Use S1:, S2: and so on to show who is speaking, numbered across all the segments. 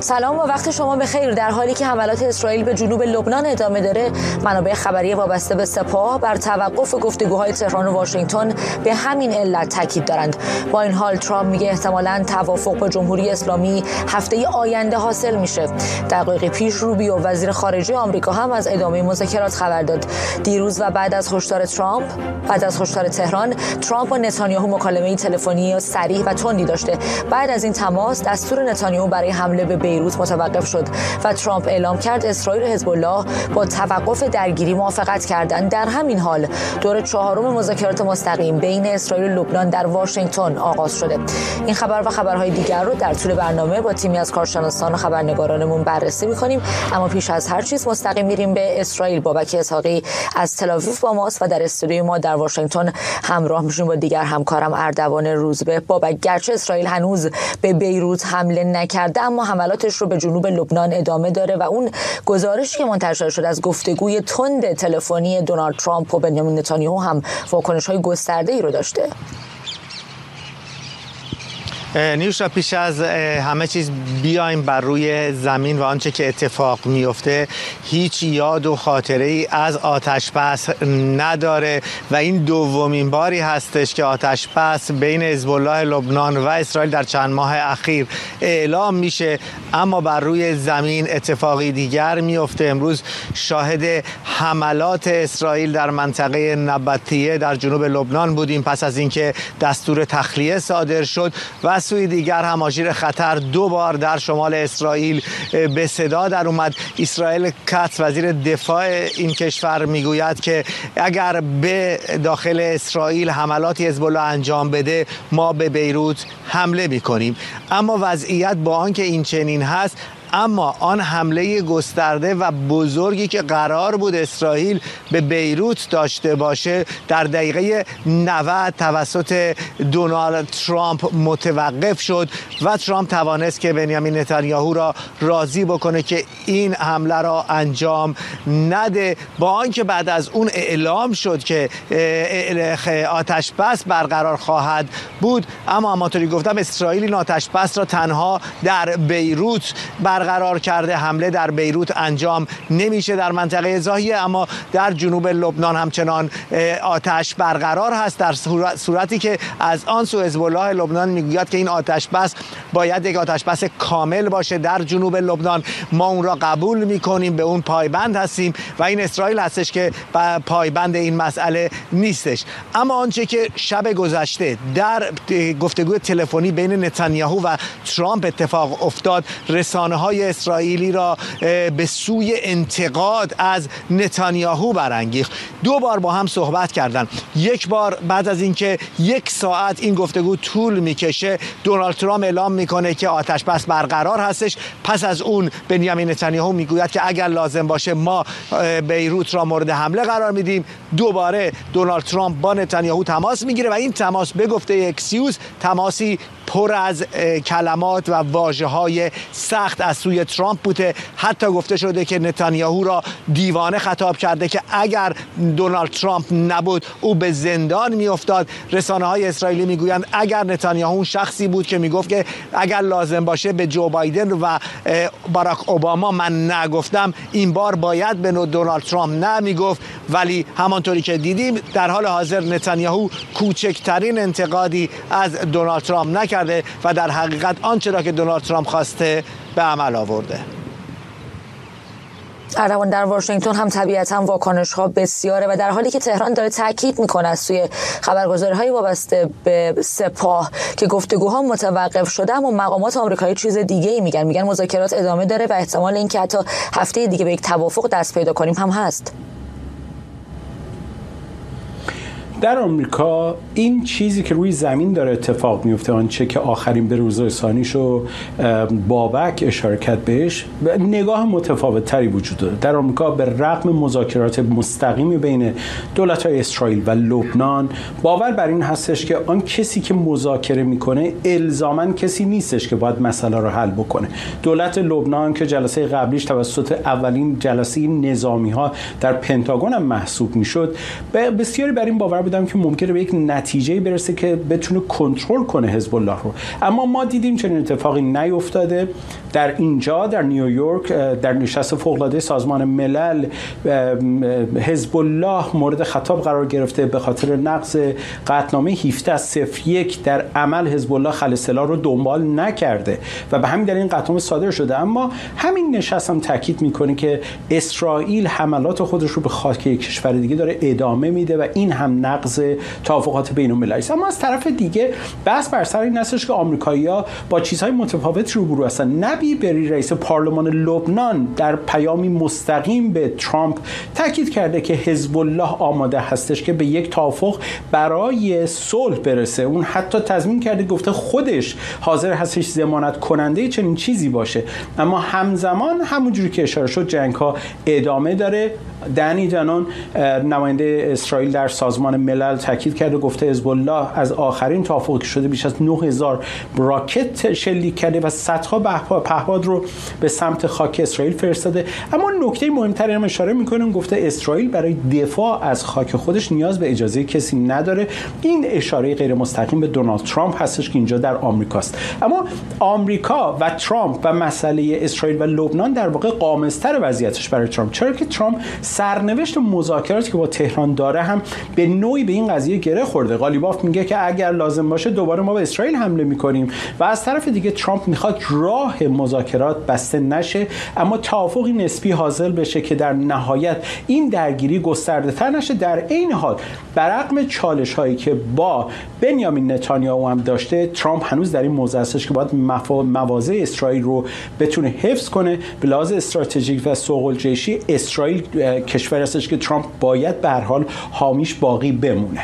S1: سلام و وقت شما بخیر. در حالی که حملات اسرائیل به جنوب لبنان ادامه داره، منابع خبری وابسته به سپاه بر توقف گفتگوهای تهران و واشنگتن به همین علت تاکید دارند. با این حال ترامپ میگه احتمالاً توافق با جمهوری اسلامی هفته آینده حاصل میشه. دقایقی پیش روبیو وزیر خارجه آمریکا هم از ادامه مذاکرات خبر داد. دیروز و بعد از هشدار تهران، ترامپ با نتانیاهو مکالمه تلفنی صریح و تندی داشته. بعد از این تماس دستور نتانیاهو برای حمله به بیروت متوقف شد و ترامپ اعلام کرد اسرائیل و حزب الله با توقف درگیری موافقت کردند. در همین حال دور چهارم مذاکرات مستقیم بین اسرائیل و لبنان در واشنگتن آغاز شده. این خبر و خبرهای دیگر رو در طول برنامه با تیمی از کارشناسان و خبرنگارانمون بررسی می‌کنیم. اما پیش از هر چیز مستقیم میریم به اسرائیل. بابک اسحاقی از تل‌آویو با ماست و در استودیوی ما در واشنگتن همراه میشیم با دیگر همکارم اردوان روزبه. بابک، گرچه اسرائیل هنوز به بیروت حمله نکرده اما حملاتش رو به جنوب لبنان ادامه داره و اون گزارشی که منتشر شد از گفتگوی تند تلفنی دونالد ترامپ و بنیامین نتانیاهو هم واکنش‌های گسترده‌ای رو داشته.
S2: نیوشا، پیش از همه چیز بیایم بر روی زمین و آنچه که اتفاق میفته. هیچ یاد و خاطره ای از آتش‌بس نداره و این دومین باری هستش که آتش‌بس بین حزب الله لبنان و اسرائیل در چند ماه اخیر اعلام میشه، اما بر روی زمین اتفاقی دیگر میفته. امروز شاهد حملات اسرائیل در منطقه نبطیه در جنوب لبنان بودیم پس از اینکه دستور تخلیه صادر شد و سوی دیگر هم آژیر خطر دو بار در شمال اسرائیل به صدا در اومد. اسرائیل کاتس، وزیر دفاع این کشور، میگوید که اگر به داخل اسرائیل حملاتی حزب الله انجام بده ما به بیروت حمله میکنیم. اما وضعیت با آنکه این چنین هست، اما آن حمله گسترده و بزرگی که قرار بود اسرائیل به بیروت داشته باشه در دقیقه 90 توسط دونالد ترامپ متوقف شد و ترامپ توانست که بنیامین نتانیاهو را راضی بکنه که این حمله را انجام نده. با آنکه بعد از اون اعلام شد که آتش بس برقرار خواهد بود، اما همانطوری گفتم اسرائیل این آتش بس را تنها در بیروت برقرار کرده. حمله در بیروت انجام نمیشه در منطقه ضاحیه، اما در جنوب لبنان همچنان آتش برقرار هست، در صورتی که از آن سو حزب الله لبنان میگوید که این آتش بس باید یک آتش بس کامل باشه در جنوب لبنان. ما اون را قبول میکنیم، به اون پایبند هستیم و این اسرائیل هستش که پایبند این مسئله نیستش. اما آنچه که شب گذشته در گفتگوی تلفنی بین نتانیاهو و ترامپ اتفاق افتاد، رسانه‌های اسرائیلی را به سوی انتقاد از نتانیاهو برانگیخت. دو بار با هم صحبت کردند. یک بار بعد از اینکه یک ساعت این گفتگو طول میکشه، دونالد ترامپ اعلام میکنه که آتش بس برقرار هستش. پس از اون بنیامین نتانیاهو میگوید که اگر لازم باشه ما بیروت را مورد حمله قرار میدیم. دوباره دونالد ترامپ با نتانیاهو تماس میگیره و این تماس به گفته اکسیوس تماسی پر از کلمات و واژه‌های سخت از سوی ترامپ بوده. حتی گفته شده که نتانیاهو را دیوانه خطاب کرده که اگر دونالد ترامپ نبود او به زندان میافتاد. رسانه‌های اسرائیلی میگویند اگر نتانیاهو شخصی بود که میگفت که اگر لازم باشه به جو بایدن و باراک اوباما من نگفتم، این بار باید به دونالد ترامپ نمیگفت. ولی همانطوری که دیدیم در حال حاضر نتانیاهو کوچکترین انتقادی از دونالد ترامپ نکرده و در حقیقت آنچه را که دونالد ترامپ خواسته به عمل آورده.
S1: اردوان، در واشنگتن هم طبیعتاً واکنش‌ها بسیاره و در حالی که تهران داره تاکید میکنه از سوی خبرگزاری‌های وابسته به سپاه که گفتگوها متوقف شده، اما مقامات آمریکایی چیز دیگه‌ای میگن مذاکرات ادامه داره و احتمال اینکه حتی هفته دیگه به یک توافق دست پیدا کنیم هم هست.
S3: در آمریکا این چیزی که روی زمین داره اتفاق میفته، آنچه که آخرین به روز رسانیشو بابک اشاره کرد بهش، نگاه متفاوت تری وجود داره. در آمریکا به رغم مذاکرات مستقیمی بین دولت‌های اسرائیل و لبنان، باور بر این هستش که آن کسی که مذاکره میکنه الزاماً کسی نیستش که باید مسئله رو حل بکنه. دولت لبنان که جلسه قبلیش توسط اولین جلسه نظامی‌ها در پنتاگون هم محسوب میشد، بسیاری بر این باور بودم که ممکنه به یک نتیجه برسه که بتونه کنترل کنه حزب الله رو، اما ما دیدیم چنین اتفاقی نیفتاده. در اینجا در نیویورک در نشست فوق‌العاده سازمان ملل حزب الله مورد خطاب قرار گرفته به خاطر نقض قطعنامه 1701. در عمل حزب الله خلسلا رو دنبال نکرده و به همین دلیل این قطعنامه صادر شده. اما همین نشست هم تاکید میکنه که اسرائیل حملات خودش رو به خاک یک کشور دیگه داره ادامه میده و این هم نقض توافقات بین‌المللی است. اما از طرف دیگه بحث بر سر این هستش که آمریکایی‌ها با چیزهای متفاوت روبرو هستن. نبی بری رئیس پارلمان لبنان در پیامی مستقیم به ترامپ تاکید کرده که حزب الله آماده هستش که به یک توافق برای صلح برسه. اون حتی تضمین کرده، گفته خودش حاضر هستش ضمانت کننده چنین چیزی باشه. اما همزمان همونجوری که اشاره شد جنگ‌ها ادامه داره. دنی دانون نماینده اسرائیل در سازمان ملل تاکید کرده، گفته حزب الله از آخرین توافقی که شده بیش از 9000 راکت شلیک کرده و صدها پهپاد رو به سمت خاک اسرائیل فرستاده. اما نکته مهمتری هم اشاره می‌کنه، گفته اسرائیل برای دفاع از خاک خودش نیاز به اجازه کسی نداره. این اشاره غیر مستقیم به دونالد ترامپ هستش که اینجا در آمریکاست. اما آمریکا و ترامپ و مسئله اسرائیل و لبنان در واقع قامزتر وضعیتش برای ترامپ، چرا که ترامپ سرنوشت مذاکراتی که با تهران داره هم به نوعی به این قضیه گره خورده. قالیباف میگه که اگر لازم باشه دوباره ما به اسرائیل حمله میکنیم و از طرف دیگه ترامپ میخواد راه مذاکرات بسته نشه اما توافقی نسبی حاصل بشه که در نهایت این درگیری گسترده تر نشه. در این حال برغم چالش هایی که با بنیامین نتانیاهو هم داشته، ترامپ هنوز در این موضع هستش که باید مواضع اسرائیل رو بتونه حفظ کنه. به لحاظ استراتژیک و سوق‌الجیشی اسرائیل کشور هستش که ترامپ باید به هر حال حامیش باقی بمونه.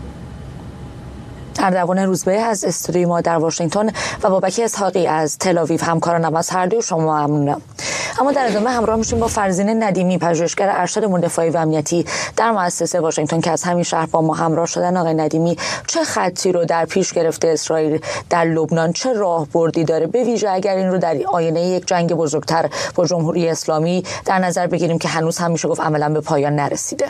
S1: اردوان روزبه از استودیوی ما در واشنگتن و بابک اسحاقی از تل‌آویو همکارانم از هر دوی شما ممنونم. اما در ادامه همراه میشیم با فرزین ندیمی، پژوهشگر ارشد امور دفاعی و امنیتی در مؤسسه واشنگتن که از همین شهر با ما همراه شدن. آقای ندیمی، چه خطی رو در پیش گرفته اسرائیل در لبنان، چه راهبردی داره، به ویژه اگر این رو در آینه یک جنگ بزرگتر با جمهوری اسلامی در نظر بگیریم که هنوز هم میشه گفت عملاً به پایان نرسیده؟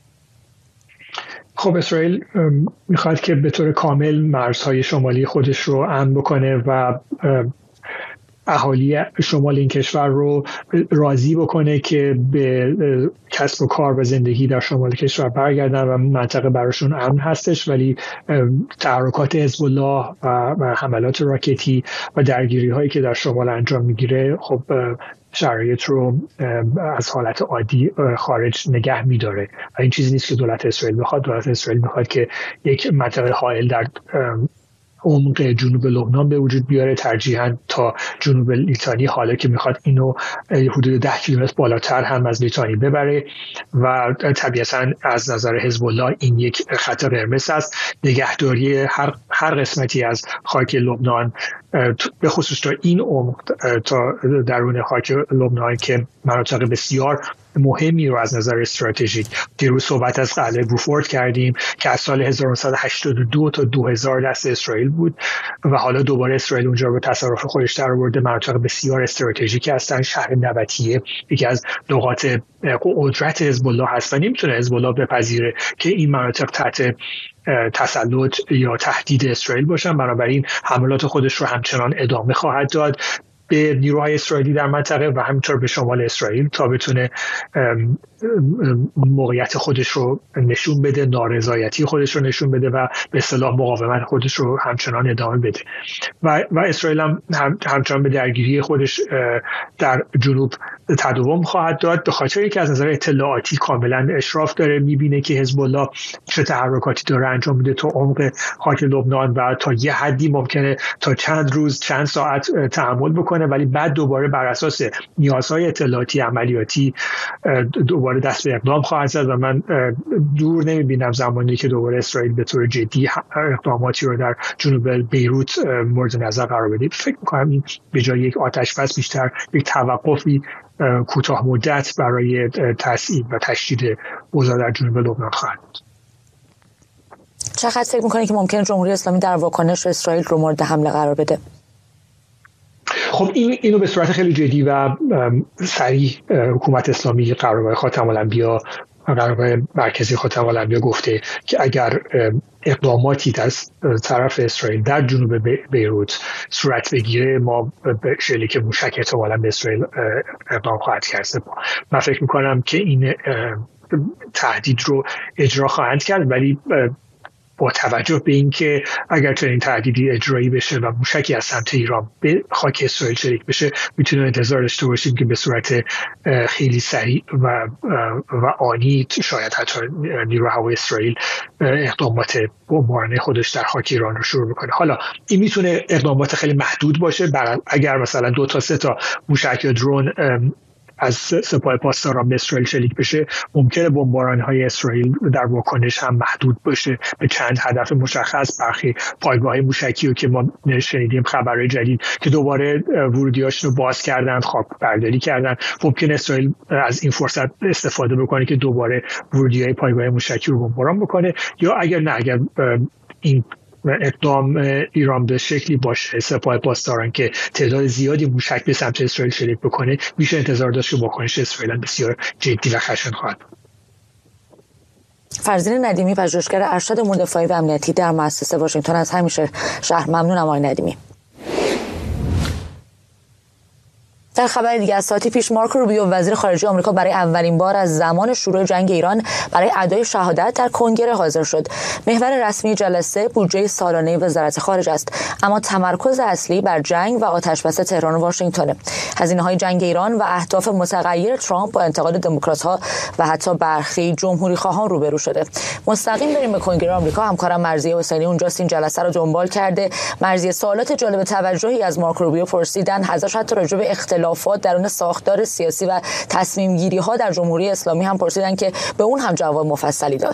S4: خب اسرائیل میخواد که به طور کامل مرزهای شمالی خودش رو امن بکنه و اهالی شمال این کشور رو راضی بکنه که به کسب و کار و زندگی در شمال کشور برگردن و منطقه براشون امن هستش. ولی تحرکات حزب الله و حملات راکتی و درگیری هایی که در شمال انجام میگیره خب شرایط رو از حالت عادی خارج نگه میداره و این چیزی نیست که دولت اسرائیل بخواد. دولت اسرائیل میخواد که یک منطقه حائل در عمق جنوب لبنان به وجود بیاره، ترجیحاً تا جنوب لیتانی، حالا که میخواد اینو حدود 10 کیلومتر بالاتر هم از لیتانی ببره. و طبیعتاً از نظر حزب الله این یک خط قرمز است. نگهداری هر قسمتی از خاک لبنان به خصوص تا این عمق، تا درون خاک لبنان که مناطق بسیار مهمی رو از نظر استراتژیک، دیروز صحبت از قلعه بوفورت کردیم که از سال 1982 تا 2000 دست اسرائیل بود و حالا دوباره اسرائیل اونجا رو به تصرف خودش در آورده. مناطق بسیار استراتژیک هستن. شهر نبطیه یکی از نقاط قدرت حزب الله هست و نمیتونه حزب الله بپذیره که این مناطق تحت تسلط یا تهدید اسرائیل باشن. بنابراین حملات خودش رو همچنان ادامه خواهد داد به نیروهای اسرائیلی در منطقه و همینطور به شمال اسرائیل تا بتونه موقعیت خودش رو نشون بده، نارضایتی خودش رو نشون بده و به اصطلاح مقاومت خودش رو همچنان ادامه بده. و اسرائیل هم همچنان به درگیری خودش در جنوب تداوم خواهد داد، به خاطر اینکه از نظر اطلاعاتی کاملا اشراف داره، میبینه که حزب الله چه تحرکاتی داره انجام میده تو عمق خاک لبنان و تا یه حدی ممکنه تا چند روز، چند ساعت تحمل بکنه، ولی بعد دوباره بر اساس نیازهای اطلاعاتی عملیاتی دوباره دست به اقدام خواهد زد و من دور نمیبینم زمانی که دوباره اسرائیل به طور جدی اقداماتی رو در جنوب بیروت مورد نظر قرار بده. فکر می‌کنم این به جای یک آتش‌بس بیشتر یک توقفی کوتاه مدت برای تسهیل و تشدید اوضاع در جنوب لبنان خواهد بود.
S1: چقدر فکر می‌کنید که ممکنه جمهوری اسلامی در واکنش اسرائیل رو مورد حمله قرار بده؟
S4: خب اینو به صورت خیلی جدی و سریع حکومت اسلامی قرار خاتم الانبیا قرارگاه مرکزی خاتم الانبیا گفته که اگر اقداماتی از طرف اسرائیل در جنوب بیروت صورت بگیره، ما به شلیک موشک احتمالاً به اسرائیل اقدام خواهد کرد. من فکر میکنم که این تهدید رو اجرا خواهند کرد، ولی با توجه به اینکه اگر چنین تهدیدی اجرایی بشه و موشکی از سمت ایران به خاک اسرائیل شلیک بشه، میتونیم انتظار داشته باشیم که به صورت خیلی سریع و آنی شاید حتی نیروی هوایی اسرائیل اقدامات بمبارانه خودش در خاک ایران رو شروع بکنه. حالا این میتونه اقدامات خیلی محدود باشه، اگر مثلا 2 تا 3 تا موشک یا درون از سپاه پاسداران به اسرائیل شلیک بشه، ممکنه بمباران‌های اسرائیل در واکنش هم محدود باشه به چند هدف مشخص. برخی پایگاه موشکی رو که ما شنیدیم خبرهای جدید که دوباره ورودیاشون رو باز کردن، خاک برداری کردن، ممکنه اسرائیل از این فرصت استفاده بکنه که دوباره ورودی‌های پایگاه موشکی رو بمباران بکنه. یا اگر این اقدام ایران به شکلی باشه سپاه پاسداران که تعداد زیادی موشک به سمت اسرائیل شلیک بکنه، میشه انتظار داشت که واکنش اسرائیل بسیار جدی و خشن خواهد بود.
S1: فرزین ندیمی، پژوهشگر ارشد امور دفاعی و امنیتی در مؤسسه واشنگتن از همیشه شهر. ممنونم آقای ندیمی. در خبر دیگه، از ساعتی پیش مارکو روبیو وزیر خارجه آمریکا برای اولین بار از زمان شروع جنگ ایران برای ادای شهادت در کنگره حاضر شد. محور رسمی جلسه بودجه سالانه وزارت خارجه است، اما تمرکز اصلی بر جنگ و آتشبس تهران و واشنگتن. هزینه‌های جنگ ایران و اهداف متغیر ترامپ با انتقاد دموکرات‌ها و حتی برخی جمهوری‌خواهان روبرو شده. مستقیم بریم به کنگره آمریکا. همکارم مرضیه حسینی اونجاست، این جلسه رو دنبال کرده. مرضیه، سوالات جالب توجهی از مارکو روبیو پرسیدن، ازش حتی راجع به اختلافات درون ساختار سیاسی و تصمیم گیری ها در جمهوری اسلامی هم پرسیدن که به اون هم جواب مفصلی داد.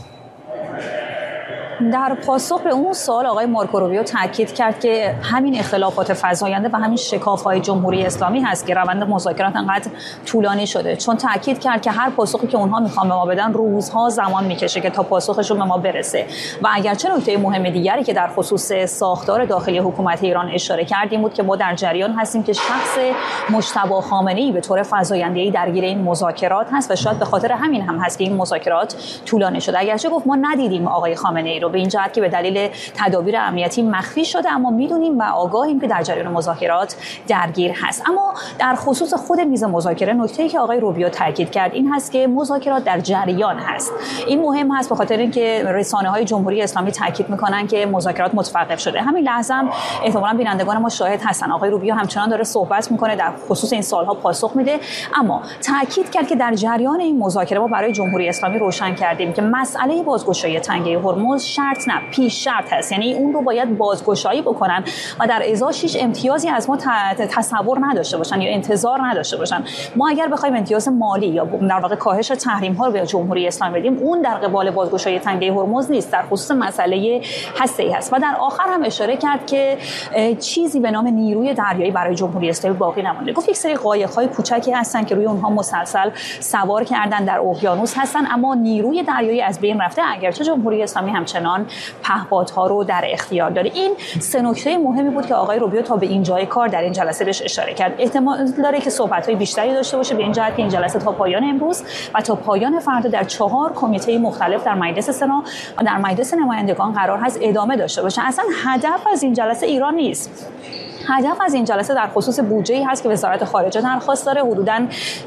S5: در پاسخ به اون سوال آقای مارکو روبیو تاکید کرد که همین اختلافات فزاینده و همین شکاف‌های جمهوری اسلامی هست که روند مذاکرات انقدر طولانی شده، چون تاکید کرد که هر پاسخی که اونها میخوان به ما بدن روزها زمان میکشه که تا پاسخشون به ما برسه. و اگرچه نکته مهم دیگری که در خصوص ساختار داخلی حکومت ایران اشاره کردیم بود که ما در جریان هستیم که شخص مجتبی خامنه‌ای به طور فزاینده‌ای درگیر این مذاکرات هست و شاید به خاطر همین هم هست که این مذاکرات طولانی شده. اگرچه گفت ما ندیدیم آقای خامنه‌ای رو، به این جهت که به دلیل تدابیر امنیتی مخفی شده، اما میدونیم و آگاهیم که در جریان مذاکرات درگیر هست. اما در خصوص خود میز مذاکره، نکته‌ای که آقای روبیو تاکید کرد این هست که مذاکرات در جریان هست. این مهم هست به خاطر اینکه رسانه‌های جمهوری اسلامی تاکید می‌کنن که مذاکرات متوقف شده. همین لحظه هم احتمالاً بینندگان ما شاهد هستن آقای روبیو همچنان داره صحبت می‌کنه، در خصوص این سال‌ها پاسخ میده، اما تاکید کرد که در جریان این مذاکره ما برای جمهوری اسلامی روشن کردیم که مسئله بازگشایی تنگه هرمز شرط نه پیش شرط هست، یعنی اون رو باید بازگشایی بکنن و در ازاش هیچ امتیازی از ما تصور نداشته باشن یا انتظار نداشته باشن. ما اگر بخوایم امتیاز مالی یا در واقع کاهش تحریم ها رو به جمهوری اسلامی بدیم، اون در قبال بازگشایی تنگه هرمز نیست، در خصوص مسئله هسته‌ای هست. و در آخر هم اشاره کرد که چیزی به نام نیروی دریایی برای جمهوری اسلامی باقی نمونده. گفت یک سری قایق‌های کوچکی هستن که روی اونها مسلسل سوار کردن در اقیانوس هستن، اما نیروی دریایی از بین رفته، اگرچه جمهوری اسلامی همچنان پهپادها رو در اختیار داره. این سه نکته مهمی بود که آقای روبیو تا به اینجای کار در این جلسه بهش اشاره کرد. احتمال داره که صحبت‌های بیشتری داشته باشه، به این جهت که این جلسه تا پایان امروز و تا پایان فردا در 4 کمیته مختلف در مجلس سنا و در مجلس نمایندگان قرار هست ادامه داشته باشه. اصلا هدف از این جلسه ایران نیست. هدف از این جلسه در خصوص بودجه‌ای هست که وزارت خارجه درخواست داره، حدوداً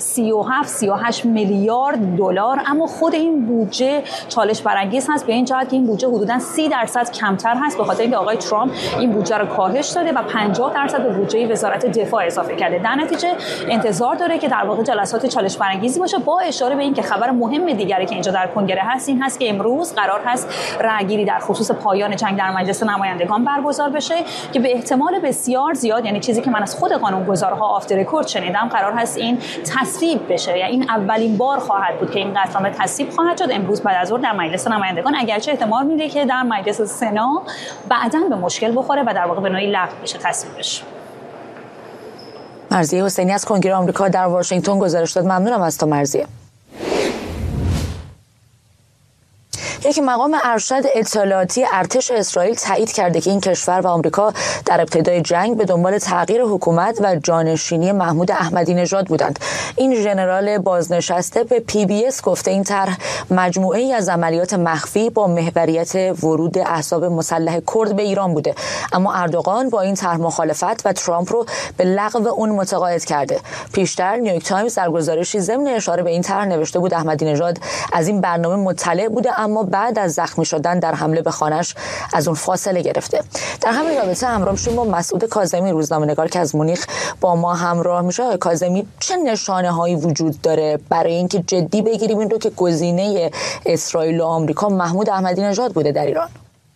S5: 37-38 میلیارد دلار، اما خود این بودجه چالش برانگیز هست به این جهت که این بودجه حدوداً 30% کمتر هست به خاطر اینکه آقای ترامپ این بودجه رو کاهش داده و 50% به بودجه وزارت دفاع اضافه کرده. در نتیجه انتظار داره که در واقع جلسات چالش برانگیزی باشه، با اشاره به اینکه خبر مهم دیگری که اینجا در کنگره هست این هست که امروز قرار هست رأی‌گیری در خصوص پایان جنگ در مجلس نمایندگان برگزار بشه که به احتمال بسیار زیاد، یعنی چیزی که من از خود قانونگذارها آفتر رکورد شنیدم، قرار هست این تصویب بشه. یعنی این اولین بار خواهد بود که این قطعنامه تصویب خواهد شد امروز بعد از ظهر در مجلس نمایندگان، اگرچه احتمال میده که در مجلس سنا بعداً به مشکل بخوره و در واقع به نوعی لغو بشه تصویبش.
S1: مرضیه حسینی از کنگره آمریکا در واشنگتن گزارش داد. ممنونم از تو مرضیه. یک مقام ارشد اطلاعاتی ارتش اسرائیل تایید کرده که این کشور و آمریکا در ابتدای جنگ به دنبال تغییر حکومت و جانشینی محمود احمدی نژاد بودند. این ژنرال بازنشسته به PBS گفته این طرح مجموعه‌ای از عملیات مخفی با محوریت ورود احزاب مسلح کرد به ایران بوده، اما اردوغان با این طرح مخالفت و ترامپ رو به لغو اون متقاعد کرده. پیشتر نیویورک تایمز در گزارشی ضمن اشاره به این طرح نوشته بود احمدی نژاد از این برنامه مطلع بوده، اما بعد از زخمی شدن در حمله به خانه‌اش از اون فاصله گرفته. در همین رابطه همراه شدیم با مسعود کاظمی روزنامه‌نگار که از مونیخ با ما همراه میشه. آقای کاظمی، چه نشانه‌هایی وجود داره برای اینکه جدی بگیریم این رو که گزینه اسرائیل و آمریکا محمود احمدی نژاد بوده در ایران؟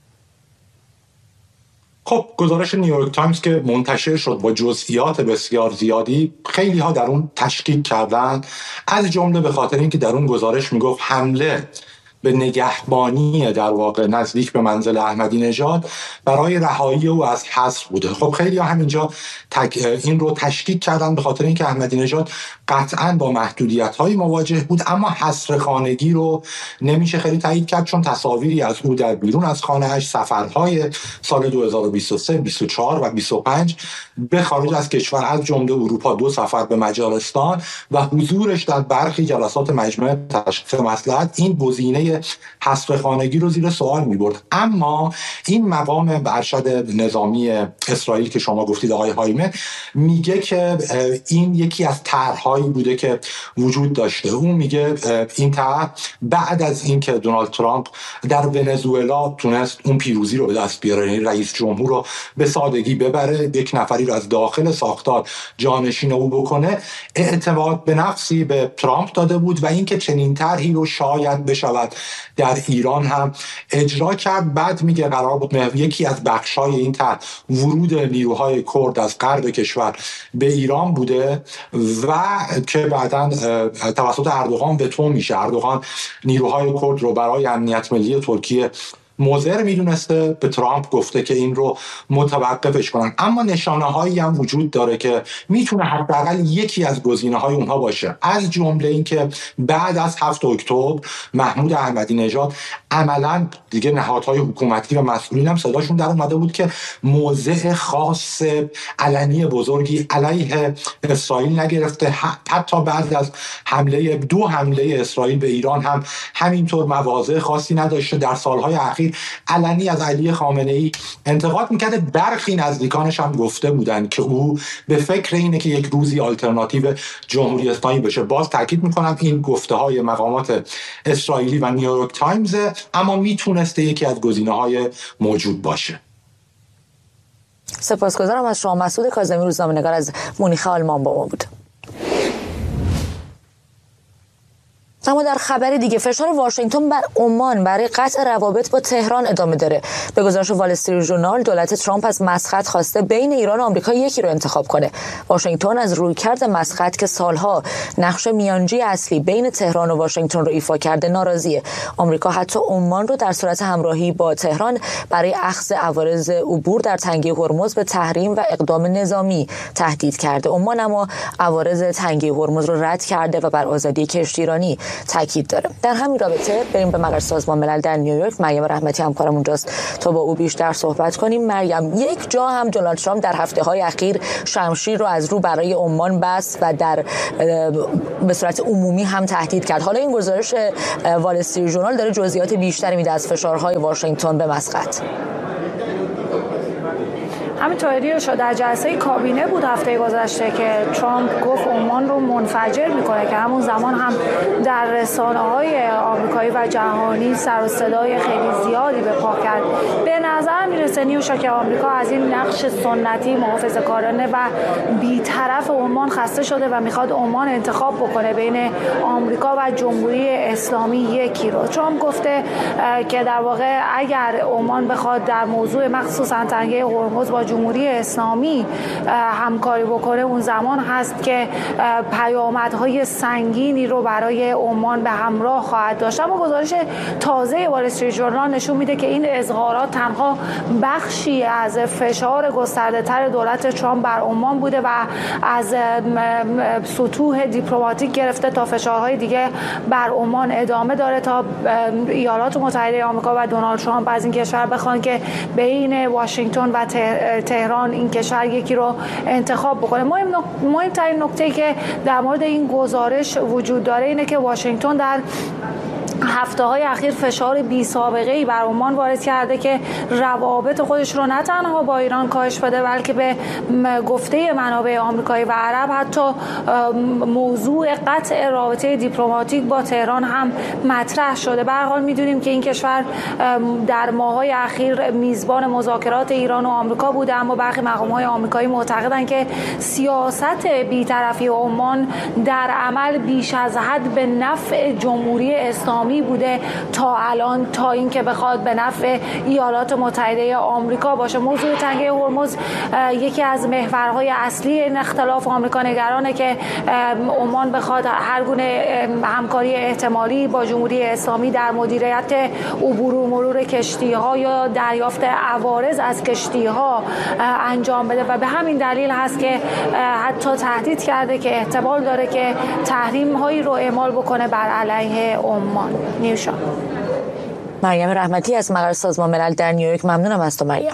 S6: خب گزارش نیویورک تایمز که منتشر شد با جزئیات بسیار زیادی، خیلی ها در اون تشکیک کردن، از جمله به خاطر اینکه در اون گزارش میگفت حمله به نگهبانی در واقع نزدیک به منزل احمدی نژاد برای رهایی او از حصر بوده. خب خیلی ها همینجا این رو تشکیک کردن به خاطر اینکه احمدی نژاد قطعاً با محدودیت‌های مواجه بود، اما حصر خانگی رو نمیشه خیلی تایید کرد، چون تصاویری از او در بیرون از خانه‌اش سفرهای سال 2023 24 و 25 به خارج از کشور از جمله اروپا، 2 سفر به مجارستان و حضورش در برخی جلسات مجمع تشخیص مصلحت این گزینه حصر خانگی رو زیر سوال می‌برد. اما این مقام ارشد نظامی اسرائیل که شما گفتید آقای هایمه میگه که این یکی از طرح‌هایی بوده که وجود داشته. اون میگه این طرح بعد از اینکه دونالد ترامپ در ونزوئلا تونست اون پیروزی رو به دست بیاره، یعنی رئیس جمهور رو به سادگی ببره، یک نفری رو از داخل ساختار جانشین او بکنه، اعتماد به نفسی به ترامپ داده بود و اینکه چنین طرحی رو شاید بشود در ایران هم اجرا کرد. بعد میگه قرار بود یکی از بخشای این طرح ورود نیروهای کرد از غرب کشور به ایران بوده و که بعداً توسط اردوغان وتو میشه. اردوغان نیروهای کرد رو برای امنیت ملی ترکیه مضر میدونسته، به ترامپ گفته که این رو متوقفش کنن. اما نشانه هایی هم وجود داره که میتونه حداقل یکی از گزینه های اونها باشه، از جمله این که بعد از 7 اکتبر محمود احمدی نژاد عملا دیگه نهادهای حکومتی و مسئولین هم صداشون در اومده بود که موضع خاص علنی بزرگی علیه اسرائیل نگرفته. حتی بعد از دو حمله اسرائیل به ایران هم همینطور مواضع خاصی نداشته. در سالهای اخیر علنی از علی خامنه‌ای انتقاد میکرده. برخی نزدیکانش هم گفته بودن که او به فکر اینه که یک روزی آلترناتیو جمهوری اسلامی بشه. باز تاکید میکنم این گفته های مقامات اسرائیلی و نیویورک تایمز، اما میتونسته یکی از گزینه‌های موجود باشه.
S1: سپاسگزارم از شما. مسعود کاظمی روزنامه‌نگار از مونیخ آلمان با ما بود. اما در خبر دیگه فشار واشنگتن بر عمان برای قطع روابط با تهران ادامه داره. به گزارش وال استریت ژورنال دولت ترامپ از مسقط خواسته بین ایران و آمریکا یکی رو انتخاب کنه. واشنگتن از رویکرد مسقط که سالها نقش میانجی اصلی بین تهران و واشنگتن رو ایفا کرده ناراضیه. آمریکا حتی عمان رو در صورت همراهی با تهران برای اخذ عوارض عبور در تنگه هرمز به تحریم و اقدام نظامی تهدید کرده. عمان اما عوارض تنگه هرمز رو رد کرده و بر آزادی کشتیرانی تاکید داره. در همین رابطه بریم به مقر سازمان ملل در نیویورک. مریم رحمتی همکارم اونجاست تا با او بیشتر صحبت کنیم. مریم، یک جا هم دونالد ترامپ در هفته‌های اخیر شمشیر رو از رو برای عمان بست و به صورت عمومی هم تهدید کرد. حالا این گزارش وال استریت ژورنال داره جزئیات بیشتری میده از فشارهای واشنگتن به مسقط.
S7: همینطوری شد. در جلسه کابینه بود هفته گذشته که ترامپ گفت عمان رو منفجر میکنه، که همون زمان هم در رسانه‌های آمریکایی و جهانی سر و صدای خیلی زیادی به پا کرد. به نظر میرسه نیوشا که آمریکا از این نقش سنتی محافظه‌کارانه و بی‌طرف عمان خسته شده و میخواد عمان انتخاب بکنه بین آمریکا و جمهوری اسلامی یکی رو. ترامپ گفته که در واقع اگر عمان بخواد در موضوع مخصوصا تنگه هرمز با جمهوری جمهوری اسلامی همکاری بکنه اون زمان هست که پیامدهای سنگینی رو برای عمان به همراه خواهد داشت. اما گزارش تازه وال استریت ژورنال نشون میده که این اظهارات تنها بخشی از فشار گسترده‌تر دولت ترامپ بر عمان بوده و از سطوح دیپلماتیک گرفته تا فشارهای دیگه بر عمان ادامه داره تا ایالات متحده آمریکا و دونالد ترامپ از این کشور بخوان که بین واشنگتن و تهران این کشور یکی رو انتخاب بکنه. مهمترین نکته‌ای که در مورد این گزارش وجود داره اینه که واشنگتن در هفته‌های اخیر فشار بی سابقه‌ای بر عمان وارد کرده که روابط خودش رو نه تنها با ایران کاهش بده بلکه به گفته منابع آمریکایی و عرب حتی موضوع قطع رابطه دیپلماتیک با تهران هم مطرح شده. به هر حال می‌دونیم که این کشور در ماه‌های اخیر میزبان مذاکرات ایران و آمریکا بوده، اما برخی مقام‌های آمریکایی معتقدند که سیاست بی‌طرفی عمان در عمل بیش از حد به نفع جمهوری اسلامی بوده تا الان، تا اینکه بخواد به نفع ایالات متحده آمریکا باشه. موضوع تنگه هرمز یکی از محورهای اصلی این اختلاف. آمریکا نگرانه که عمان بخواد هر گونه همکاری احتمالی با جمهوری اسلامی در مدیریت عبور و مرور کشتی‌ها یا دریافت عوارض از کشتی‌ها انجام بده و به همین دلیل هست که حتی تهدید کرده که احتمال داره که تحریم‌هایی رو اعمال بکنه بر علیه عمان. نیوشا.
S1: مریم رحمتی از مقر سازمان ملل در نیویورک، ممنونم از تو مریم.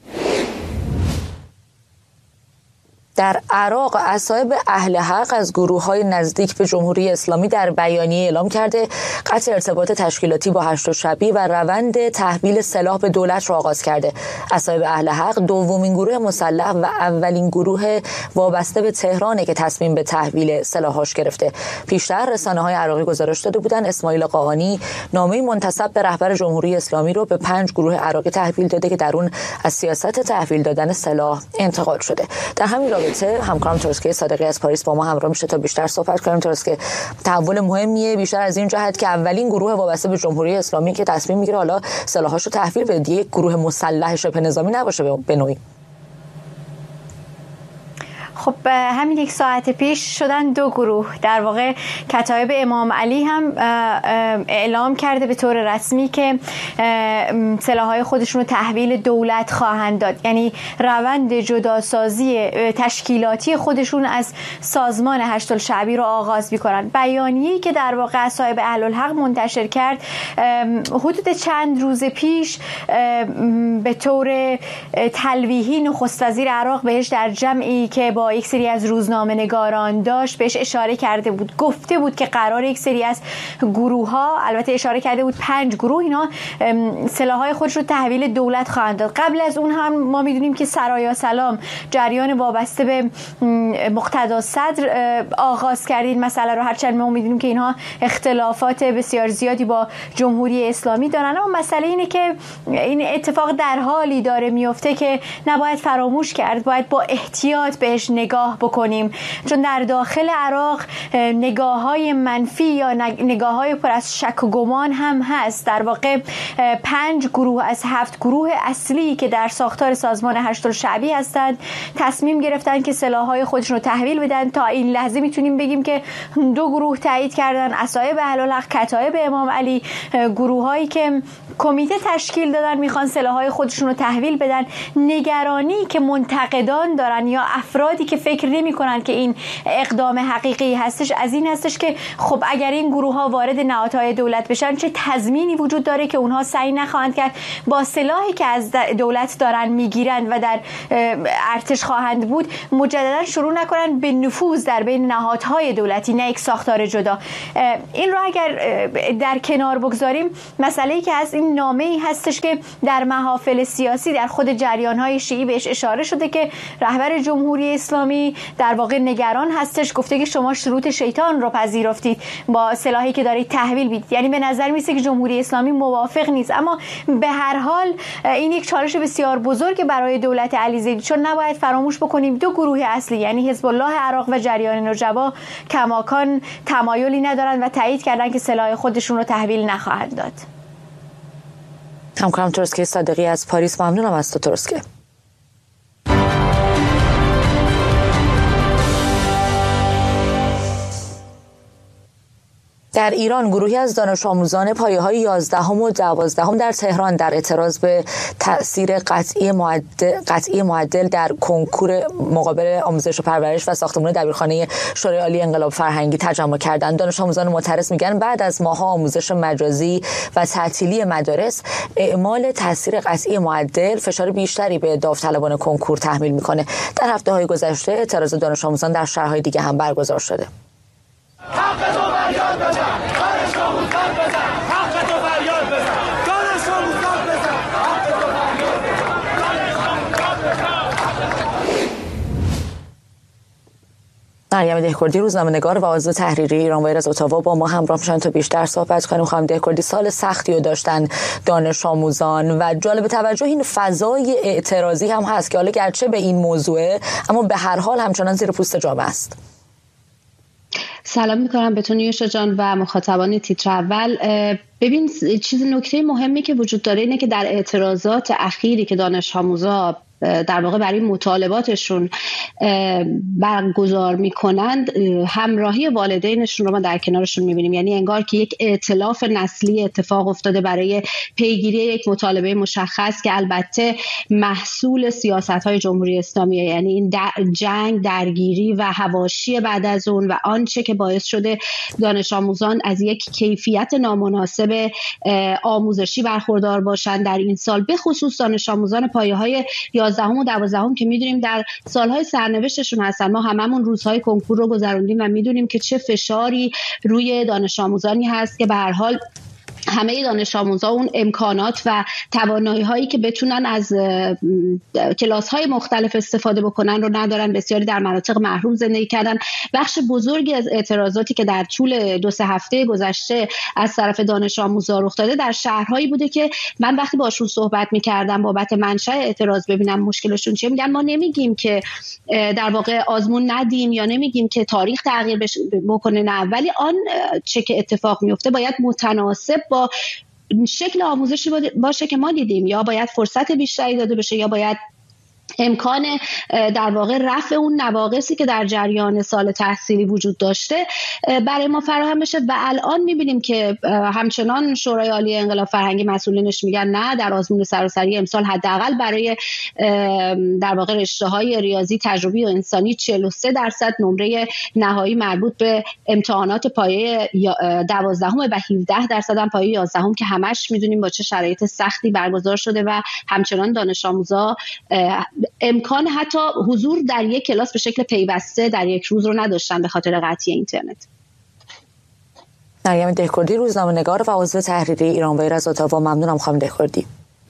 S1: در عراق اصحاب اهل حق از گروه‌های نزدیک به جمهوری اسلامی در بیانیه اعلام کرده قطع ارتباط تشکیلاتی با هشت شبی و روند تحویل سلاح به دولت را آغاز کرده. اصحاب اهل حق دومین گروه مسلح و اولین گروه وابسته به تهرانه که تصمیم به تحویل سلاح‌هاش گرفته. پیشتر رسانه‌های عراقی گزارش داده بودند اسماعیل قاقانی نامه‌ای منتسب به رهبر جمهوری اسلامی رو به 5 گروه عراقی تحویل داده که در اون از سیاست تحویل دادن سلاح انتقاد شده. در همین همکارم ترسکه صادقی از پاریس با ما همراه میشه تا بیشتر صحبت کنیم. ترسکه، تحول مهمیه بیشتر از این جهت که اولین گروه وابسته به جمهوری اسلامی که تصمیم میگیره حالا سلاحاشو تحویل بده، یک گروه مسلح شبه نظامی نباشه به نوعی.
S8: خب همین 1 ساعت پیش شدن 2 گروه. در واقع کتایب امام علی هم اعلام کرده به طور رسمی که سلاح‌های خودشون رو تحویل دولت خواهند داد، یعنی روند جداسازی تشکیلاتی خودشون از سازمان هشت‌الشعبی رو آغاز می‌کنن. بیانیه‌ای که در واقع صاحب اهل الحق منتشر کرد حدود چند روز پیش به طور تلویحی نخست وزیر عراق بهش در جمعی که با یک سری از روزنامه نگاران داشت بهش اشاره کرده بود. گفته بود که قرار یک سری از گروه ها، البته اشاره کرده بود 5 گروه، اینا سلاح‌های خودش رو تحویل دولت خواهند داد. قبل از اون هم ما میدونیم که سرایا سلام جریان وابسته به مقتدا صدر آغاز کرد این مسئله رو، هرچند ما میدونیم که اینها اختلافات بسیار زیادی با جمهوری اسلامی دارن. اما مسئله اینه که این اتفاق در حالی داره میفته که نباید فراموش کرد، باید با احتیاط بهش نگاه بکنیم، چون در داخل عراق نگاه‌های منفی یا نگاه‌های پر از شک و گمان هم هست. در واقع 5 گروه از 7 گروه اصلی که در ساختار سازمان هشت‌الشعبی هستند تصمیم گرفتن که سلاح‌های خودشون رو تحویل بدن. تا این لحظه میتونیم بگیم که 2 گروه تایید کردن، اصحاب اهل الحق، کتایب امام علی، گروه‌هایی که کمیته تشکیل دادن میخوان سلاح‌های خودشون رو تحویل بدن. نگرانی که منتقدان دارن یا افرادی که فکر نمی‌کنن که این اقدام حقیقی هستش از این هستش که خب اگر این گروه‌ها وارد نهادهای دولت بشن چه تضمینی وجود داره که اونها سعی نخواهند کرد با سلاحی که از دولت دارن میگیرن و در ارتش خواهند بود مجددا شروع نکنن به نفوذ در بین نهادهای دولتی، نه یک ساختار جدا. این رو اگر در کنار بگذاریم، مسئله‌ای که از این نامه‌ای هستش که در محافل سیاسی در خود جریان‌های شیعی بهش اشاره شده که رهبر جمهوری اسلامی در واقع نگران هستش، گفته که شما شروط شیطان رو پذیرفتید با سلاحی که دارید تحویل میدید. یعنی به نظر میسه که جمهوری اسلامی موافق نیست. اما به هر حال این یک چالش بسیار بزرگ برای دولت علیزیدی، چون نباید فراموش بکنیم 2 گروه اصلی یعنی حزب الله عراق و جریان نجبا کماکان تمایلی ندارن و تایید کردن که سلاح خودشون رو تحویل نخواهند داد.
S1: همکارم ترسکه صادقی از پاریس، ممنونم از تو ترسکه. در ایران گروهی از دانش آموزان پایه‌های 11 و 12 در تهران در اعتراض به تأثیر قطعی معدل در کنکور مقابل آموزش و پرورش و ساختمان دبیرخانه شورای عالی انقلاب فرهنگی تجمع کردند. دانش آموزان معترض میگن بعد از ماه‌ها آموزش مجازی و تعطیلی مدارس، اعمال تأثیر قطعی معدل فشار بیشتری به داوطلبان کنکور تحمیل میکنه. در هفته‌های گذشته اعتراض دانش آموزان در شهرهای دیگه هم برگزار شده.
S9: حق تو فریاد بزن، دانش آموزان بزن، حق تو فریاد بزن، دانش آموزان بزن، حق تو فریاد بزن، دانش آموزان بزن.
S1: مریم دهکردی، روزنامه‌نگار و عضو تحریری ایرانوایر از اتاوا با ما همراه میشن تا بیشتر صحبت کنیم. خانم دهکردی، سال سختی رو داشتن دانش آموزان و جالب توجه این فضای اعتراضی هم هست که حالا گرچه به این موضوعه اما به هر حال همچنان زیر پوست جامعه است.
S10: سلام میکنم به تو نیوشا جان و مخاطبان تیتر اول. ببین، نکته مهمی که وجود داره اینه که در اعتراضات اخیری که دانش آموزا در واقع برای مطالباتشون برگزار میکنند، همراهی والدینشون رو ما در کنارشون میبینیم. یعنی انگار که یک ائتلاف نسلی اتفاق افتاده برای پیگیری یک مطالبه مشخص که البته محصول سیاست‌های جمهوری اسلامیه. یعنی این جنگ، درگیری و حواشی بعد از اون و آنچه که باعث شده دانش آموزان از یک کیفیت نامناسب آموزشی برخوردار باشند در این سال، به خصوص دانش آموزان پایه‌های 11 و 12 که میدونیم در سالهای سرنوشتشون هستن. ما هممون روزهای کنکور رو گذروندیم و میدونیم که چه فشاری روی دانش آموزانی هست که به هر حال همه دانش آموزا اون امکانات و توانایی هایی که بتونن از کلاس های مختلف استفاده بکنن رو ندارن. بسیاری در مناطق محروم زندگی کردن. بخش بزرگی از اعتراضاتی که در طول 2-3 هفته گذشته از طرف دانش آموزا رخ داده در شهرهایی بوده که من وقتی باشون صحبت می‌کردم بابت منشأ اعتراض ببینم مشکلشون چیه، میگن ما نمیگیم که در واقع آزمون ندیم یا نمیگیم که تاریخ تغییر بکنه، نه، ولی آن چه که اتفاق میفته باید متناسب با شکل آموزشی باشه که ما دیدیم، یا باید فرصت بیشتری داده بشه یا باید امکان در واقع رفع اون نواقصی که در جریان سال تحصیلی وجود داشته برای ما فراهم بشه. و الان میبینیم که همچنان شورای عالی انقلاب فرهنگی مسئولینش میگن نه، در آزمون سراسری امسال حداقل برای در واقع رشته‌های ریاضی، تجربی و انسانی 43% نمره نهایی مربوط به امتحانات پایه 12 و 17% هم پایه 11 که همش میدونیم با چه شرایط سختی برگزار شده و همچنان دانش آموزا امکان حتی حضور در یک کلاس به شکل پیوسته در یک روز رو نداشتن به خاطر قطعی اینترنت.
S1: مریم دهکردی، روزنامه‌نگار و عضو تحریری ایرانوایر از اتاوا. ممنونم خانم دهکردی.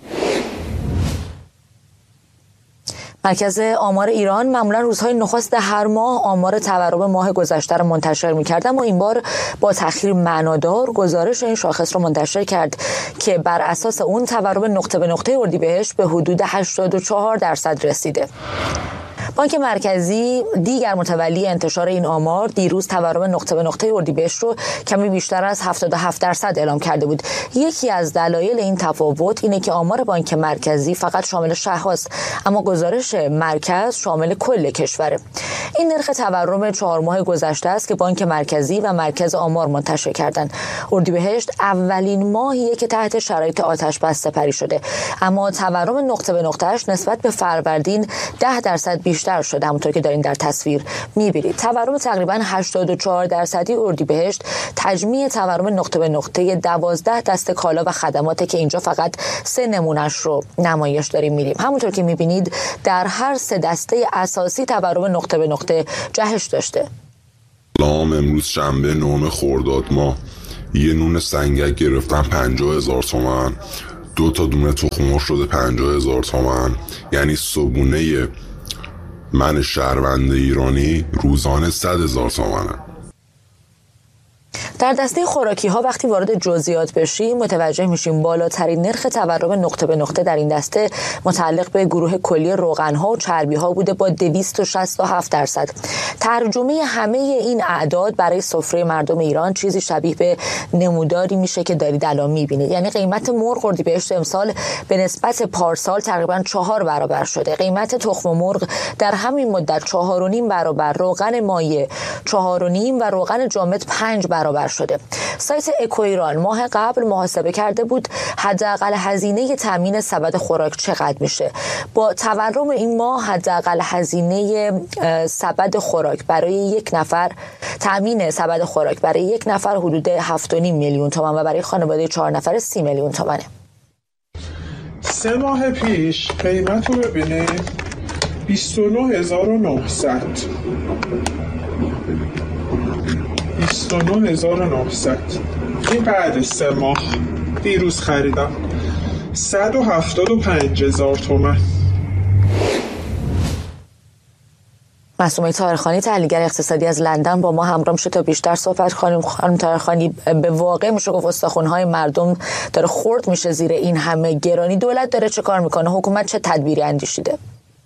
S1: مرکز آمار ایران معمولا روزهای نخست هر ماه آمار تورم ماه گذشته را منتشر می‌کرد، اما این بار با تأخیر معنادار گزارش این شاخص را منتشر کرد که بر اساس اون تورم نقطه به نقطه اردیبهشت به حدود 84% رسیده. بانک مرکزی دیگر متولی انتشار این آمار دیروز تورم نقطه به نقطه اردیبهشت رو کمی بیشتر از 77% اعلام کرده بود. یکی از دلایل این تفاوت اینه که آمار بانک مرکزی فقط شامل شهرهاست، اما گزارش مرکز شامل کل کشوره. این نرخ تورم 4 ماه گذشته است که بانک مرکزی و مرکز آمار منتشر کردند. اردیبهشت اولین ماهیه که تحت شرایط آتش بس سپری شده، اما تورم نقطه به نقطه‌اش نسبت به فروردین 10% بیشتر شده. همونطور که دارین در تصویر می‌بینید تورم تقریباً 84% اردیبهشت تجمیع تورم نقطه به نقطه 12 دست کالا و خدماته که اینجا فقط 3 نمونهش رو نمایش داریم می‌بینیم. همونطور که می‌بینید در هر 3 دسته اساسی تورم نقطه به نقطه جهش داشته.
S11: امروز شنبه 9 خرداد ماه یه نون سنگک گرفتم 50,000 تومان، 2 تا دونه تخم مرغ شده 50,000 تومان. یعنی صبونه من شهروند ایرانی روزانه 100,000 تومانه.
S1: در دسته خوراکی ها وقتی وارد جزئیات بشیم متوجه میشیم بالاترین نرخ تورم نقطه به نقطه در این دسته متعلق به گروه کلی روغن ها و چربی ها بوده با 267%. ترجمه همه این اعداد برای سفره مردم ایران چیزی شبیه به نموداری میشه که دارید الان میبینید. یعنی قیمت مرغ اردیبهشت امسال به نسبت پارسال تقریبا 4 برابر شده. قیمت تخم مرغ در همین مدت 4.5 برابر، روغن مایع 4.5 و روغن جامد 5 برابر برابر شده. سایت اکو ایران ماه قبل محاسبه کرده بود حداقل هزینه تامین سبد خوراک چقدر میشه. با تورم این ماه حداقل هزینه سبد خوراک برای یک نفر، تامین سبد خوراک برای یک نفر حدود 7.5 میلیون تومان و برای خانواده 4 نفره 30 میلیون تومانه.
S12: 3 ماه پیش قیمت رو ببینید 29900 این بعد 3 ماه دیروز خریدم 175,000 تومان.
S1: معصومه طاهرخانی تحلیلگر اقتصادی از لندن با ما همراه شد تا بیشتر صحبت کنیم. خانم طاهرخانی، به واقع میشه گفت استخوان‌های مردم داره خرد میشه زیر این همه گرانی. دولت داره چه کار میکنه؟ حکومت چه تدبیری اندیشیده؟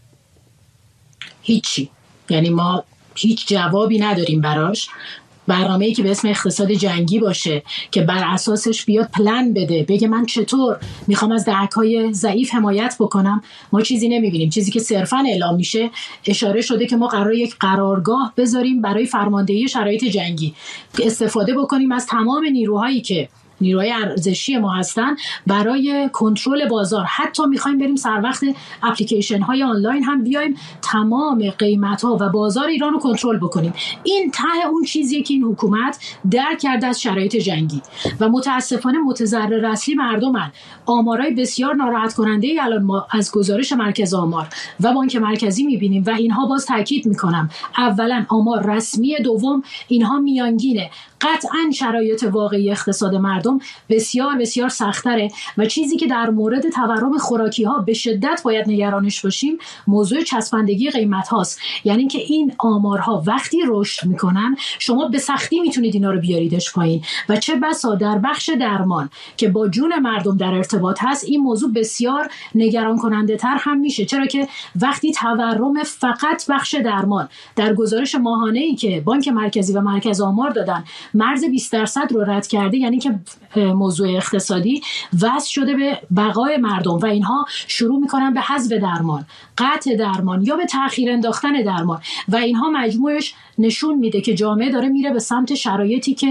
S13: هیچی. یعنی ما هیچ جوابی نداریم براش. برنامه‌ای که به اسم اقتصاد جنگی باشه که بر اساسش بیاد پلن بده، بگه من چطور میخوام از دهک‌های ضعیف حمایت بکنم، ما چیزی نمیبینیم. چیزی که صرفاً اعلام میشه، اشاره شده که ما قراره یک قرارگاه بذاریم برای فرماندهی شرایط جنگی، استفاده بکنیم از تمام نیروهایی که نیروهای ارزشی ما هستن برای کنترل بازار. حتی میخوایم بریم سر وقت اپلیکیشن های آنلاین هم بیایم تمام قیمت ها و بازار ایران رو کنترل بکنیم. این ته اون چیزیه که این حکومت درک کرده از شرایط جنگی و متاسفانه متضرر اصلی مردمن. آمارای بسیار ناراحت کننده ای الان ما از گزارش مرکز آمار و بانک مرکزی میبینیم و اینها باز تاکید میکنم، اولا آمار رسمی، دوم اینها میانگینه. قطعاً شرایط واقعی اقتصاد مردم بسیار بسیار سخت‌تره و چیزی که در مورد تورم خوراکی ها به شدت باید نگرانش باشیم موضوع چسبندگی قیمت هاست. یعنی که این آمارها وقتی رشد میکنن شما به سختی میتونید اینا رو بیاریدش پایین و چه بسا در بخش درمان که با جون مردم در ارتباط هست این موضوع بسیار نگران کننده تر هم میشه، چرا که وقتی تورم فقط بخش درمان در گزارش ماهانه‌ای که بانک مرکزی و مرکز آمار دادن مرز 20% رو رد کرده، یعنی که موضوع اقتصادی وصل شده به بقای مردم و اینها شروع میکنن به حذف درمان، قطع درمان یا به تأخیر انداختن درمان و اینها مجموعش نشون میده که جامعه داره میره به سمت شرایطی که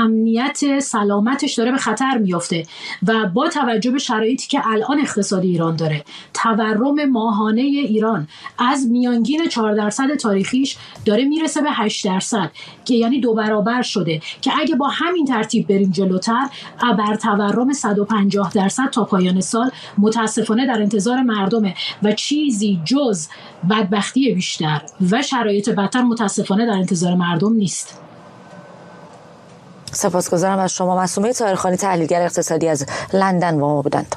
S13: امنیت سلامتش داره به خطر میفته و با توجه به شرایطی که الان اقتصادی ایران داره، تورم ماهانه ایران از میانگین 4% تاریخیش داره میرسه به 8% که یعنی 2 برابر شده که اگه با همین ترتیب بریم جلوتر بر تورم 150% تا پایان سال متاسفانه در انتظار مردمه و چیزی جز بدبختی بیشتر و شرایط بدتر متاسفانه در انتظار مردم نیست.
S1: سپاسگزارم از شما. معصومه طاهرخانی تحلیلگر اقتصادی از لندن با ما بودند.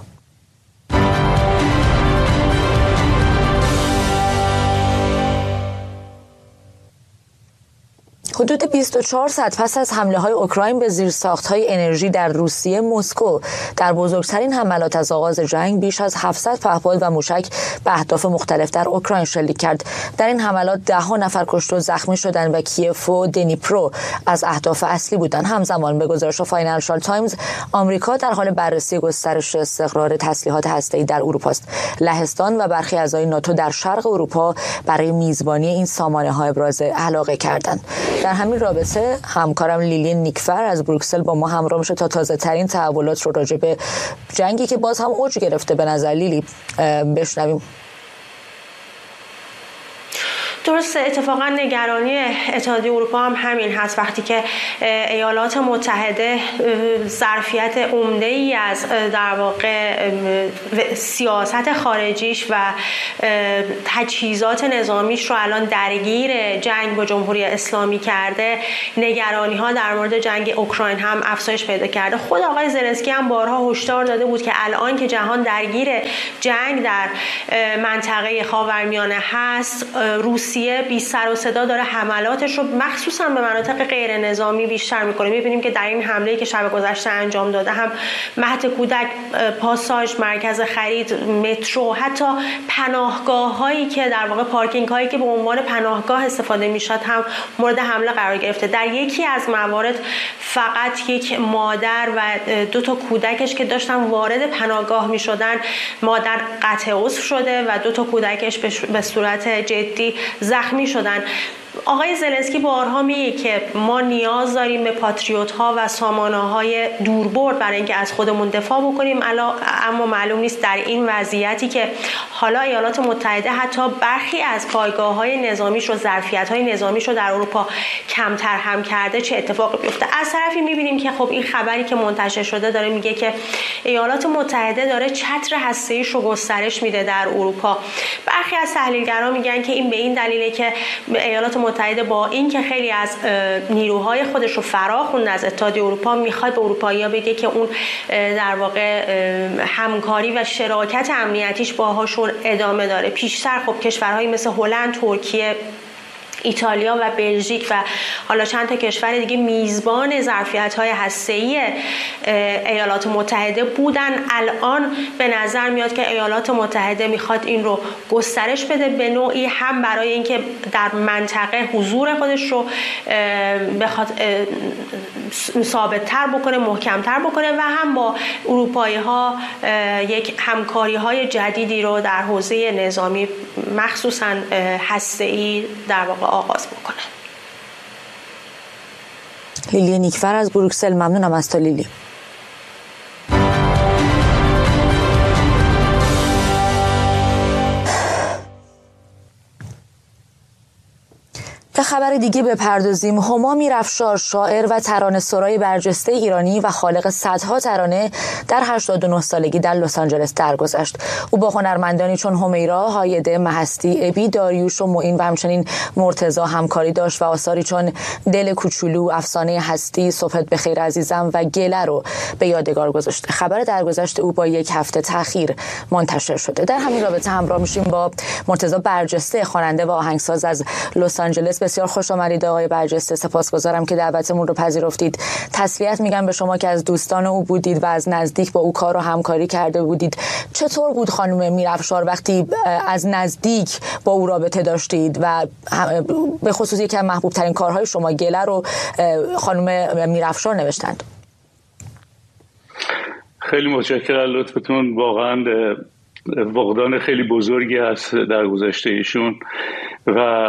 S1: حدود 24 ساعت پس از حمله‌های اوکراین به زیرساخت‌های انرژی در روسیه، مسکو در بزرگترین حملات از آغاز جنگ بیش از 700 پهپاد و موشک به اهداف مختلف در اوکراین شلیک کرد. در این حملات 10 نفر کشته و زخمی شدند و کیف و دنیپرو از اهداف اصلی بودند. همزمان به گزارش فاینانشال تایمز، آمریکا در حال بررسی گسترش استقرار تسلیحات هسته‌ای در اروپا است. لهستان و برخی اعضای ناتو در شرق اروپا برای میزبانی این سامانه‌ها ابراز علاقه کردند. در همین رابطه همکارم لیلی نیکفر از بروکسل با ما همراه میشه تا تازه ترین تحولات رو راجع به جنگی که باز هم اوج گرفته به نظر لیلی بشنویم.
S14: درسته، اتفاقا نگرانی اتحادیه اروپا هم همین هست. وقتی که ایالات متحده ظرفیت عمده‌ای از در واقع سیاست خارجیش و تجهیزات نظامیش رو الان درگیر جنگ با جمهوری اسلامی کرده، نگرانی‌ها در مورد جنگ اوکراین هم افزایش پیدا کرده. خود آقای زلنسکی هم بارها هشدار داده بود که الان که جهان درگیر جنگ در منطقه خاورمیانه هست، روسیه بی سر و صدا داره حملاتش رو مخصوصا به مناطق غیر نظامی بیشتر میکنه. میبینیم که در این حمله‌ای که شب گذشته انجام داده هم مهد کودک، پاساژ، مرکز خرید، مترو، حتی پناهگاه‌هایی که در واقع پارکینگ‌هایی که به عنوان پناهگاه استفاده میشد هم مورد حمله قرار گرفته. در یکی از موارد فقط یک مادر و 2 کودکش که داشتن وارد پناهگاه میشدن، مادر قطع عضو شده و 2 کودکش به صورت جدی زخمی شدن. آقای زلنسکی بارها میگه که ما نیاز داریم به پاتریوت ها و سامانه های دوربرد برای اینکه از خودمون دفاع بکنیم، اما معلوم نیست در این وضعیتی که حالا ایالات متحده حتی برخی از پایگاه های نظامیش و ظرفیت های نظامیش رو در اروپا کمتر هم کرده چه اتفاقی بیفته. از طرفی میبینیم که خب این خبری که منتشر شده داره میگه که ایالات متحده داره چتر هسته‌ایش رو گسترش میده در اروپا. برخی از تحلیلگران میگن که این به این دلیله که ایالات متحده با اینکه خیلی از نیروهای خودش رو فرا خونده از اتحادیه اروپا میخواد به اروپایی‌ها بگه که اون در واقع همکاری و شراکت امنیتیش باهاشون ادامه داره. پیشتر خب کشورهایی مثل هلند، ترکیه، ایتالیا و بلژیک و حالا چند تا کشور دیگه میزبان ظرفیت‌های هسته‌ای ایالات متحده بودن. الان به نظر میاد که ایالات متحده میخواد این رو گسترش بده به نوعی، هم برای اینکه در منطقه حضور خودش رو بخواد ثابت‌تر بکنه، محکم‌تر بکنه و هم با اروپایی‌ها یک همکاری‌های جدیدی رو در حوزه نظامی مخصوصاً هسته‌ای در واقع آغاز بکنن.
S1: لیلی نیکفر از بروکسل، ممنونم از تو لیلی. به خبر دیگه بپردازیم. هما میرافشار، شاعر و ترانه‌سرای برجسته ایرانی و خالق صدها ترانه، در 89 سالگی در لس آنجلس درگذشت. او با هنرمندانی چون همیرا، هایده، مهستی، ابی، داریوش و معین و همچنین مرتضی همکاری داشت و آثاری چون دل کوچولو، افسانه هستی، صبحت بخیر عزیزم و گله رو به یادگار گذاشت. خبر درگذشت او با یک هفته تأخیر منتشر شده. در همین رابطه همراه میشیم با مرتضی برجسته، خواننده و آهنگساز از لس آنجلس. بسیار خوش آمدید آقای برجسته، سپاسگزارم که دعوتمون رو پذیرفتید. تسلیت میگم به شما که از دوستان او بودید و از نزدیک با او کار و همکاری کرده بودید. چطور بود خانم میرافشار وقتی از نزدیک با او رابطه داشتید و به خصوص یکی از محبوب ترین کارهای شما گله رو خانم میرافشار نوشتند؟
S15: خیلی متشکرم لطفتون، واقعا فقدان خیلی بزرگی هست در گذشته ایشون و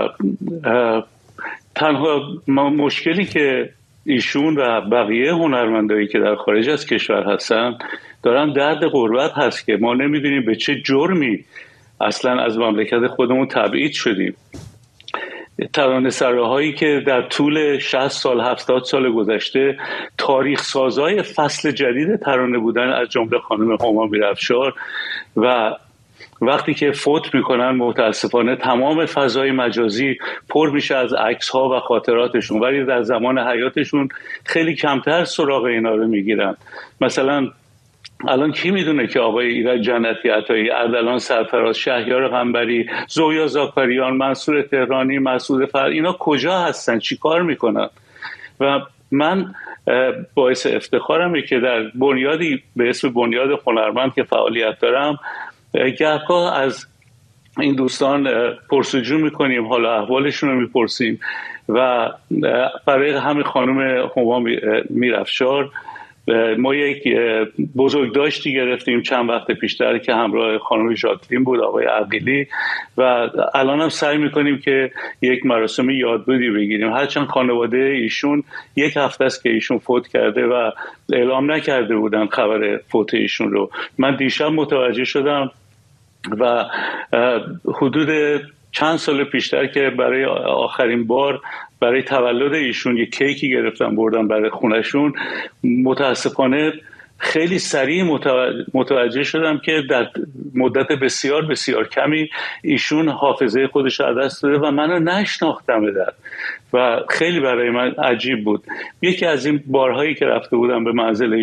S15: تنها مشکلی که ایشون و بقیه هنرمندایی که در خارج از کشور هستن دارن درد غربت هست که ما نمیدونیم به چه جرمی اصلا از مملکت خودمون تبعید شدیم. ترانه‌سراهایی که در طول 60 سال 70 سال گذشته تاریخ سازای فصل جدید ترانه بودن، از جمله خانم هما میرافشار، و وقتی که فوت میکنن متاسفانه تمام فضای مجازی پر میشه از عکس‌ها و خاطراتشون، ولی در زمان حیاتشون خیلی کمتر سراغ اینا رو میگیرن. مثلا الان کی میدونه که آقای ایرج جنتی عطایی، اردلان سرفراز، شهریار قنبری، زویا زاکاریان، منصور تهرانی، مسعود اینا کجا هستن، چی کار میکنن؟ و من باعث افتخارمه که در بنیادی به اسم بنیاد هنرمند که فعالیت دارم گهگاه از این دوستان پرسجو میکنیم، حالا احوالشون رو میپرسیم و برای همین خانم هما میرافشار ما یک بزرگداشتی گرفتیم چند وقت پیشتر که همراه خانم ژاکلین بود، آقای عقیلی، و الان هم سعی میکنیم که یک مراسم یادبودی بگیریم. هرچند خانواده ایشون یک هفته است که ایشون فوت کرده و اعلام نکرده بودن خبر فوت ایشون رو. من دیشب متوجه شدم و حدود چند سال پیشتر که برای آخرین بار برای تولد ایشون یک کیکی گرفتم بردم برای خونشون، متاسفانه خیلی سریع متوجه شدم که در مدت بسیار بسیار کمی ایشون حافظه خودش رو از دست داده و منو نشناختم بدن و خیلی برای من عجیب بود. یکی از این بارهایی که رفته بودم به منزل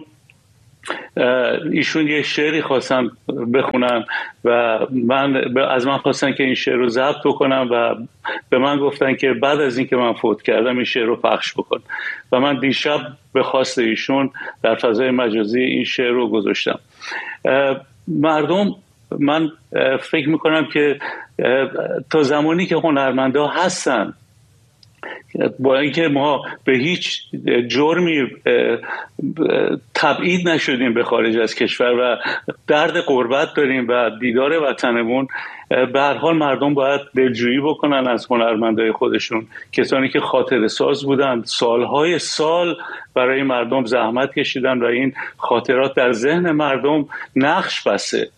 S15: ایشون یه شعری خواستن بخونن و از من خواستن که این شعر رو ضبط بکنم و به من گفتن که بعد از این که من فوت کردم این شعر رو پخش بکن و من دیشب به خواست ایشون در فضای مجازی این شعر رو گذاشتم. مردم، من فکر میکنم که تا زمانی که هنرمندا هستن با اینکه ما به هیچ جرمی تبعید نشدیم به خارج از کشور و درد غربت داریم و دیدار وطنمون، به هر حال مردم باید دلجویی بکنن از هنرمندای خودشون، کسانی که خاطره ساز بودن، سالهای سال برای مردم زحمت کشیدن و این خاطرات در ذهن مردم نقش بسته.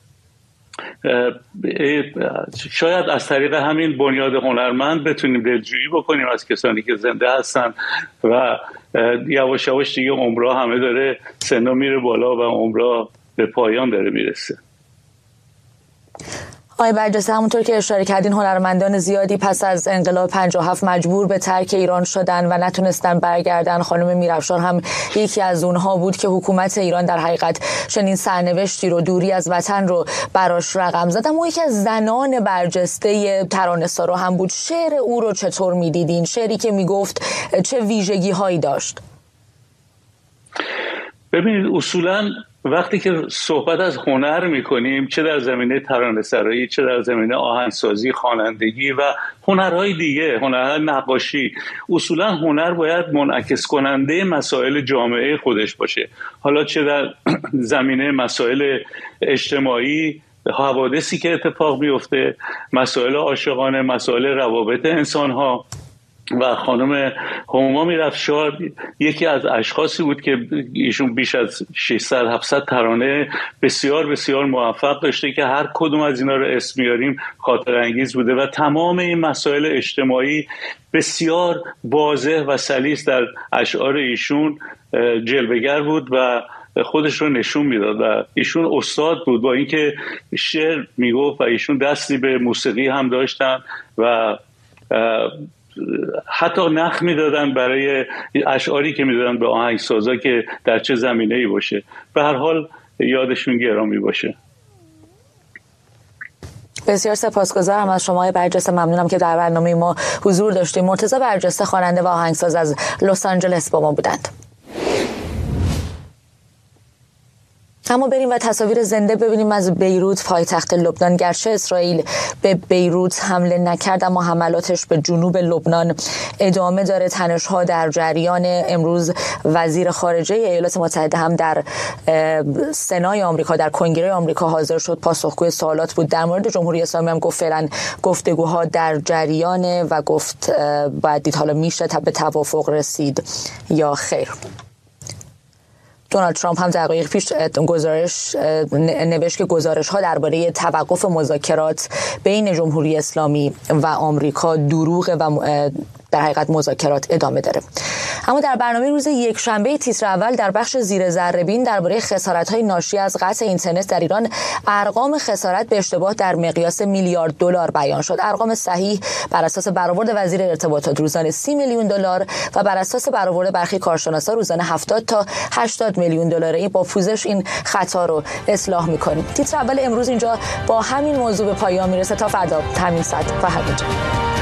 S15: شاید از طریق همین بنیاد هنرمند بتونیم دلجویی بکنیم از کسانی که زنده هستن و یواش یواش دیگه عمرها همه داره سنا میره بالا و عمرها به پایان داره میرسه.
S1: آقای برجسته، همونطور که اشاره کردین هنرمندان زیادی پس از انقلاب 57 مجبور به ترک ایران شدن و نتونستن برگردن. خانم میرافشار هم یکی از اونها بود که حکومت ایران در حقیقت چنین سرنوشتی رو، دوری از وطن رو براش رقم زد. اما یکی از زنان برجسته ترانه‌سرا هم بود. شعر او رو چطور میدیدین؟ شعری که میگفت چه ویژگی هایی داشت؟
S15: ببینید، اصولاً وقتی که صحبت از هنر میکنیم، چه در زمینه ترانه‌سرایی، چه در زمینه آهنگسازی، خوانندگی و هنرهای دیگه، هنرهای نقاشی، اصولا هنر باید منعکس کننده مسائل جامعه خودش باشه. حالا چه در زمینه مسائل اجتماعی، حوادثی که اتفاق میفته، مسائل عاشقانه، مسائل روابط انسانها. و خانم هما میرافشار یکی از اشخاصی بود که ایشون بیش از 600-700 ترانه بسیار بسیار موفق داشته که هر کدوم از اینا رو اسم میاریم خاطر انگیز بوده و تمام این مسائل اجتماعی بسیار واضح و سلیس در اشعار ایشون جلوه‌گر بود و خودش رو نشون میداد و ایشون استاد بود، با اینکه شعر میگفت و ایشون دستی به موسیقی هم داشتن و حتی نخ میدادن برای اشعاری که میدادن به آهنگسازا که در چه زمینه‌ای باشه. به هر حال یادشون گرامی باشه.
S1: بسیار سپاسگزارم از شما برجسته، ممنونم که در برنامه ما حضور داشتیم. مرتضی برجسته خواننده و آهنگساز از لس آنجلس با ما بودند. اما بریم و تصاویر زنده ببینیم از بیروت، پایتخت لبنان. گرچه اسرائیل به بیروت حمله نکرد، اما حملاتش به جنوب لبنان ادامه داره. تنش‌ها در جریان. امروز وزیر خارجه ایالات متحده هم در سنای آمریکا، در کنگره آمریکا حاضر شد، پاسخگوی سوالات بود. در مورد جمهوری اسلامی هم گفت فعلا گفتگوها در جریانه و گفت باید دید حالا میشه به توافق رسید یا خیر. دونالد ترامپ هم دقایق پیش نوشت که گزارش‌ها درباره توقف مذاکرات بین جمهوری اسلامی و آمریکا دروغه و در حقیقت مذاکرات ادامه داره. اما در برنامه روز یکشنبه تیتر اول در بخش زیر ذره‌بین درباره خسارت‌های ناشی از قطع اینترنت در ایران ارقام خسارت به اشتباه در مقیاس میلیارد دلار بیان شد. ارقام صحیح بر اساس برآورد وزیر ارتباطات روزانه 30 میلیون دلار و بر اساس برآورد برخی کارشناسا روزانه 70 تا 80 میلیون دلار. این با پوزش این خطا رو اصلاح می‌کنیم. تیتر اول امروز اینجا با همین موضوع به پایان میرسه. تا فردا همین ساعت و همینجا.